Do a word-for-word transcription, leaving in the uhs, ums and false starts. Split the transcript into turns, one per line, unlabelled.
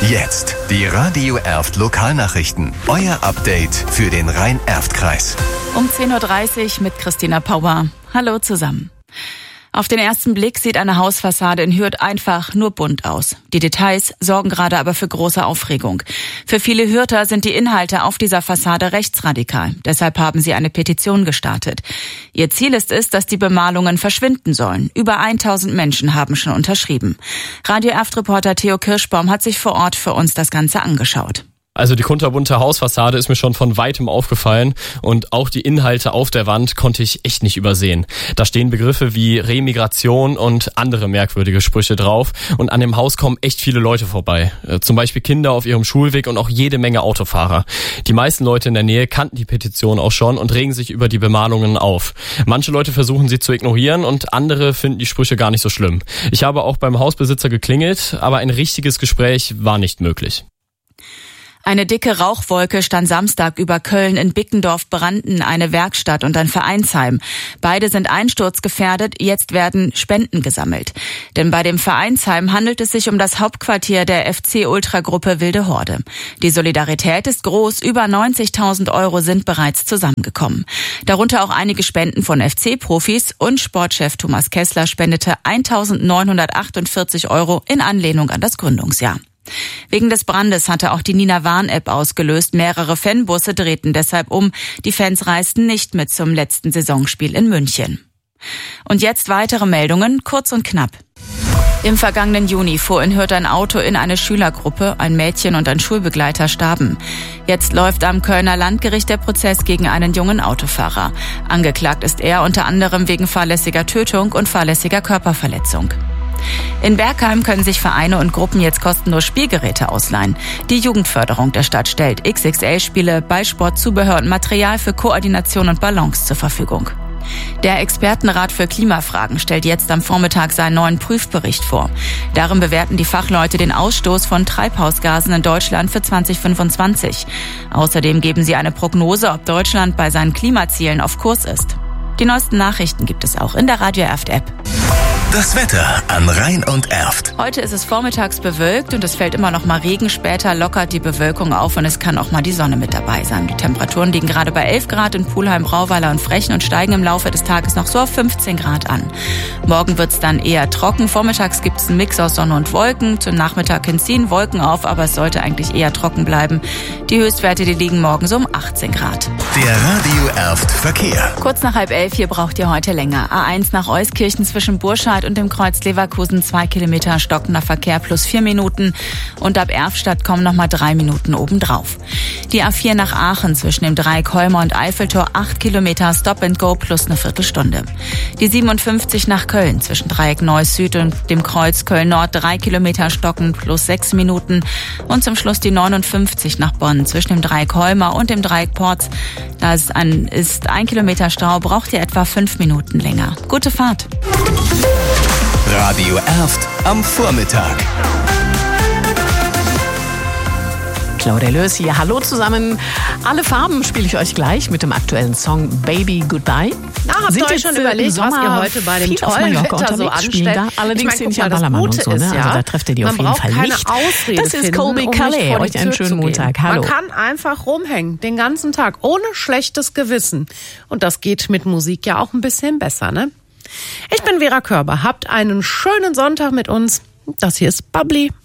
Jetzt die Radio Erft Lokalnachrichten. Euer Update für den Rhein-Erft-Kreis.
Um zehn Uhr dreißig mit Christina Pauer. Hallo zusammen. Auf den ersten Blick sieht eine Hausfassade in Hürth einfach nur bunt aus. Die Details sorgen gerade aber für große Aufregung. Für viele Hürther sind die Inhalte auf dieser Fassade rechtsradikal. Deshalb haben sie eine Petition gestartet. Ihr Ziel ist es, dass die Bemalungen verschwinden sollen. Über tausend Menschen haben schon unterschrieben. Radio Erft-Reporter Theo Kirschbaum hat sich vor Ort für uns das Ganze angeschaut.
Also die kunterbunte Hausfassade ist mir schon von weitem aufgefallen und auch die Inhalte auf der Wand konnte ich echt nicht übersehen. Da stehen Begriffe wie Remigration und andere merkwürdige Sprüche drauf und an dem Haus kommen echt viele Leute vorbei. Zum Beispiel Kinder auf ihrem Schulweg und auch jede Menge Autofahrer. Die meisten Leute in der Nähe kannten die Petition auch schon und regen sich über die Bemalungen auf. Manche Leute versuchen sie zu ignorieren und andere finden die Sprüche gar nicht so schlimm. Ich habe auch beim Hausbesitzer geklingelt, aber ein richtiges Gespräch war nicht möglich.
Eine dicke Rauchwolke stand Samstag über Köln. In Bickendorf brannten eine Werkstatt und ein Vereinsheim. Beide sind einsturzgefährdet. Jetzt werden Spenden gesammelt. Denn bei dem Vereinsheim handelt es sich um das Hauptquartier der F C-Ultragruppe Wilde Horde. Die Solidarität ist groß. Über neunzigtausend Euro sind bereits zusammengekommen. Darunter auch einige Spenden von F C-Profis und Sportchef Thomas Kessler spendete eintausendneunhundertachtundvierzig Euro in Anlehnung an das Gründungsjahr. Wegen des Brandes hatte auch die Nina Warn-App ausgelöst. Mehrere Fanbusse drehten deshalb um. Die Fans reisten nicht mit zum letzten Saisonspiel in München. Und jetzt weitere Meldungen, kurz und knapp. Im vergangenen Juni fuhr in Hürth ein Auto in eine Schülergruppe. Ein Mädchen und ein Schulbegleiter starben. Jetzt läuft am Kölner Landgericht der Prozess gegen einen jungen Autofahrer. Angeklagt ist er unter anderem wegen fahrlässiger Tötung und fahrlässiger Körperverletzung. In Bergheim können sich Vereine und Gruppen jetzt kostenlos Spielgeräte ausleihen. Die Jugendförderung der Stadt stellt X X L-Spiele, Ballsport, Zubehör und Material für Koordination und Balance zur Verfügung. Der Expertenrat für Klimafragen stellt jetzt am Vormittag seinen neuen Prüfbericht vor. Darin bewerten die Fachleute den Ausstoß von Treibhausgasen in Deutschland für zwanzig fünfundzwanzig. Außerdem geben sie eine Prognose, ob Deutschland bei seinen Klimazielen auf Kurs ist. Die neuesten Nachrichten gibt es auch in der Radio Erft-App.
Das Wetter an Rhein und Erft.
Heute ist es vormittags bewölkt und es fällt immer noch mal Regen. Später lockert die Bewölkung auf und es kann auch mal die Sonne mit dabei sein. Die Temperaturen liegen gerade bei elf Grad in Pulheim, Brauweiler und Frechen und steigen im Laufe des Tages noch so auf fünfzehn Grad an. Morgen wird es dann eher trocken. Vormittags gibt es einen Mix aus Sonne und Wolken. Zum Nachmittag hin ziehen Wolken auf, aber es sollte eigentlich eher trocken bleiben. Die Höchstwerte, die liegen morgen so um achtzehn Grad.
Der Radio Erft Verkehr.
Kurz nach halb elf, hier braucht ihr heute länger. A eins nach Euskirchen zwischen Burscheid und dem Kreuz Leverkusen, zwei Kilometer stockender Verkehr plus vier Minuten. Und ab Erftstadt kommen nochmal drei Minuten obendrauf. Die A vier nach Aachen zwischen dem Dreieck Holmer und Eiffeltor, acht Kilometer Stop and Go plus eine Viertelstunde. Die siebenundfünfzig nach Köln zwischen Dreieck Neuss Süd und dem Kreuz Köln Nord, drei Kilometer stocken plus sechs Minuten. Und zum Schluss die neunundfünfzig nach Bonn zwischen dem Dreieck Holmer und dem Dreieck Porz. Da ist ein, ist ein Kilometer Stau, braucht ihr etwa fünf Minuten länger. Gute Fahrt.
Radio Erft am Vormittag.
Claudia Lös hier. Hallo zusammen. Alle Farben spiele ich euch gleich mit dem aktuellen Song Baby Goodbye.
Na, habt ihr euch schon überlegt, was ihr heute bei dem tollen Wetter so anstellt?
Allerdings
ich mein,
sind ja
das
Ballermann und
Gute
so, ne?
ist, ja,
also da trefft ihr die auf jeden Fall
keine
nicht.
Ausrede
Das ist
finden,
Colby
um
Calais.
vor die
Euch einen
Tür
schönen
zu
Montag.
gehen.
Hallo.
Man kann einfach rumhängen, den ganzen Tag, ohne schlechtes Gewissen. Und das geht mit Musik ja auch ein bisschen besser, ne? Ich bin Vera Körber. Habt einen schönen Sonntag mit uns. Das hier ist Bubbly.